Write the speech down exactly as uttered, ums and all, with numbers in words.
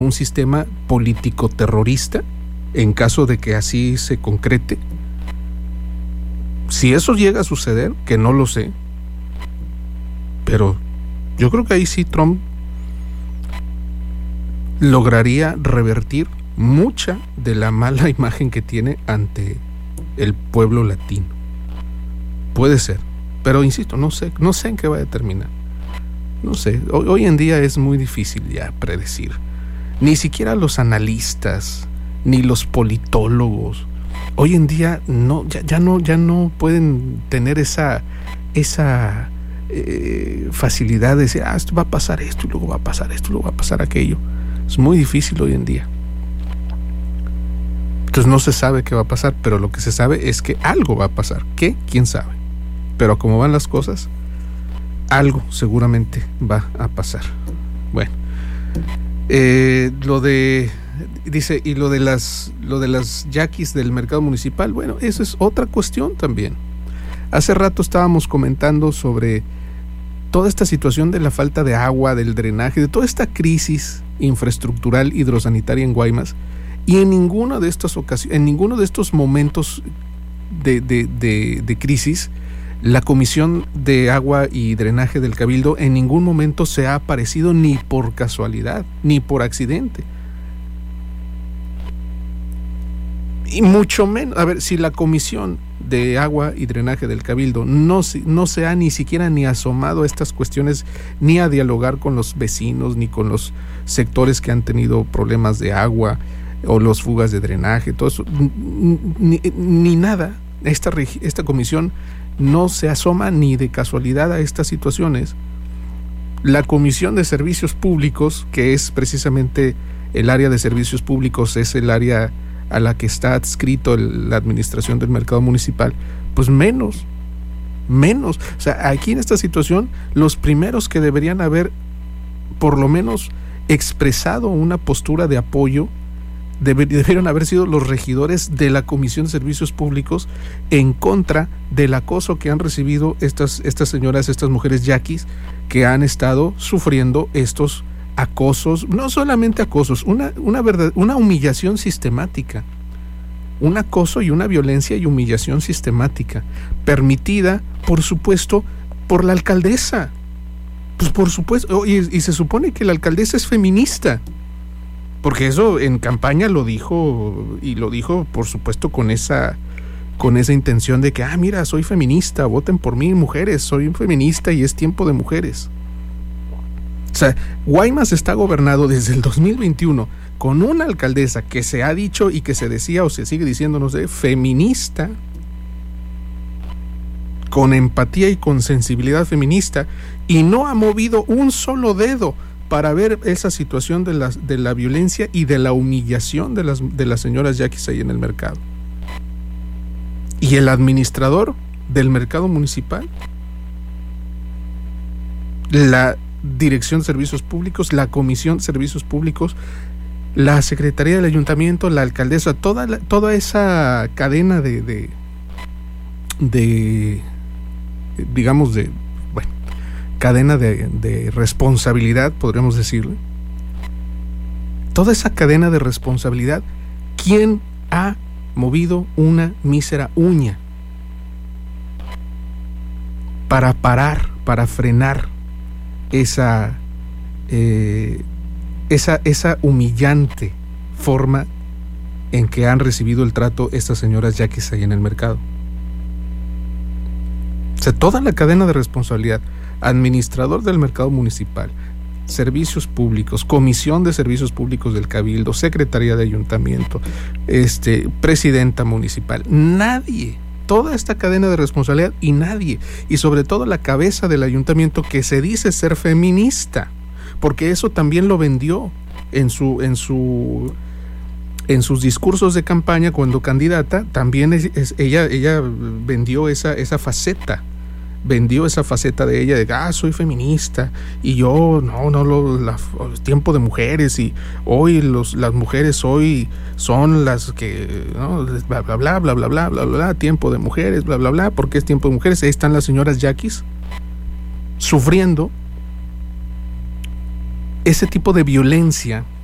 un sistema político terrorista en caso de que así se concrete. Si eso llega a suceder, que no lo sé, pero yo creo que ahí sí Trump lograría revertir mucha de la mala imagen que tiene ante el pueblo latino. Puede ser, pero insisto, no sé, no sé en qué va a terminar. No sé, hoy, hoy en día es muy difícil ya predecir. Ni siquiera los analistas, ni los politólogos, hoy en día no, ya, ya no, ya no pueden tener esa, esa eh, facilidad de decir, ah, esto va a pasar esto, y luego va a pasar esto, y luego va a pasar aquello. Es muy difícil hoy en día. Entonces no se sabe qué va a pasar, pero lo que se sabe es que algo va a pasar. ¿Qué? ¿Quién sabe? Pero como van las cosas, algo seguramente va a pasar. Bueno, eh, lo de dice y lo de las lo de las yaquis del mercado municipal, bueno, eso es otra cuestión también. Hace rato estábamos comentando sobre toda esta situación de la falta de agua, del drenaje, de toda esta crisis infraestructural hidrosanitaria en Guaymas, y en ninguna de estas ocasiones, en ninguno de estos momentos de, de, de, de crisis, la Comisión de Agua y Drenaje del Cabildo en ningún momento se ha aparecido, ni por casualidad, ni por accidente. Y mucho menos, a ver, si la Comisión de Agua y Drenaje del Cabildo no, no se ha ni siquiera ni asomado a estas cuestiones, ni a dialogar con los vecinos, ni con los sectores que han tenido problemas de agua o los fugas de drenaje, todo eso, ni, ni nada, esta, esta comisión no se asoma ni de casualidad a estas situaciones. La Comisión de Servicios Públicos, que es precisamente el área de servicios públicos, es el área a la que está adscrito el, la administración del mercado municipal, pues menos, menos. O sea, aquí en esta situación, los primeros que deberían haber, por lo menos, expresado una postura de apoyo, debe, debieron haber sido los regidores de la Comisión de Servicios Públicos en contra del acoso que han recibido estas, estas señoras, estas mujeres yaquis, que han estado sufriendo estos acosos, no solamente acosos, una, una, verdad, una humillación sistemática, un acoso y una violencia y humillación sistemática, permitida, por supuesto, por la alcaldesa. Pues por supuesto, y, y se supone que la alcaldesa es feminista, porque eso en campaña lo dijo, y lo dijo, por supuesto, con esa, con esa intención de que, ah, mira, soy feminista, voten por mí, mujeres, soy feminista y es tiempo de mujeres. O sea, Guaymas está gobernado desde el dos mil veintiuno con una alcaldesa que se ha dicho y que se decía o se sigue diciendo, no sé, feminista, con empatía y con sensibilidad feminista, y no ha movido un solo dedo para ver esa situación de la, de la violencia y de la humillación de las, de las señoras yaquis ahí en el mercado. Y el administrador del mercado municipal, la Dirección de Servicios Públicos, la Comisión de Servicios Públicos, la Secretaría del Ayuntamiento, la alcaldesa, toda, la, toda esa cadena de, de, de, digamos, de, bueno, cadena de, de responsabilidad, podríamos decirle. Toda esa cadena de responsabilidad, ¿quién ha movido una mísera uña para parar, para frenar esa, eh, esa, esa humillante forma en que han recibido el trato estas señoras yaquis ahí en el mercado? O sea, toda la cadena de responsabilidad, administrador del mercado municipal, servicios públicos, Comisión de Servicios Públicos del Cabildo, Secretaría de Ayuntamiento, este, presidenta municipal, nadie, toda esta cadena de responsabilidad y nadie, y sobre todo la cabeza del ayuntamiento, que se dice ser feminista, porque eso también lo vendió en su en su en sus discursos de campaña cuando candidata. También es, es, ella ella vendió esa esa faceta vendió esa faceta de ella de, ah, soy feminista y yo no no lo la, tiempo de mujeres, y hoy los las mujeres hoy son las que, ¿no? bla bla bla bla bla bla bla bla tiempo de mujeres, bla bla bla, porque es tiempo de mujeres. Ahí están las señoras yaquis sufriendo ese tipo de violencia